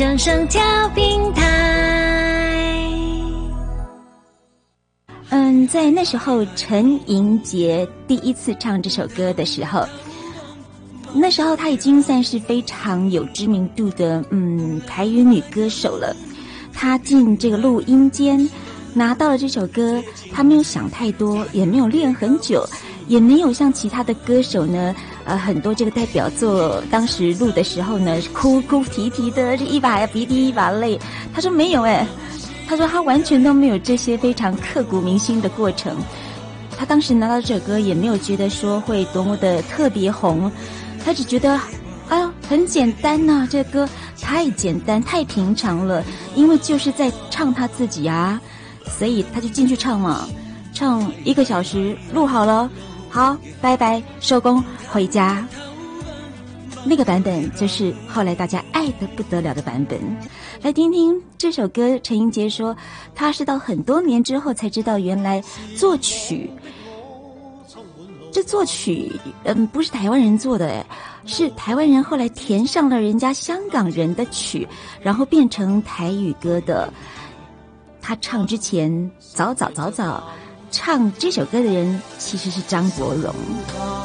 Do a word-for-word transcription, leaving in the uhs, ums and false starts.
正声调频台。 嗯，在那时候陈莹洁第一次唱这首歌的时候，那时候她已经算是非常有知名度的嗯台语女歌手了。她进这个录音间拿到了这首歌，她没有想太多，也没有练很久，也没有像其他的歌手呢，呃，很多这个代表作当时录的时候呢，哭哭啼啼的，这一把鼻涕一把泪。她说没有哎，她说她完全都没有这些非常刻骨铭心的过程。她当时拿到这首歌也没有觉得说会多么的特别红，她只觉得哎呦很简单呐、啊，这歌太简单太平常了，因为就是在唱她自己啊，所以她就进去唱嘛，唱一个小时录好了，好拜拜收工回家。那个版本就是后来大家爱得不得了的版本。来听听这首歌，陈莹洁说她是到很多年之后才知道原来作曲这作曲嗯不是台湾人做的诶，是台湾人后来填上了人家香港人的曲，然后变成台语歌的。他唱之前早早早早唱这首歌的人其实是张国荣。